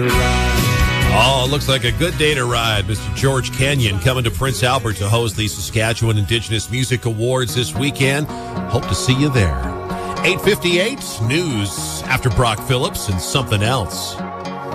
Oh, it looks like a good day to ride. Mr. George Kenyon coming to Prince Albert to host the Saskatchewan Indigenous Music Awards this weekend. Hope to see you there. 8:58 news after Brock Phillips and something else.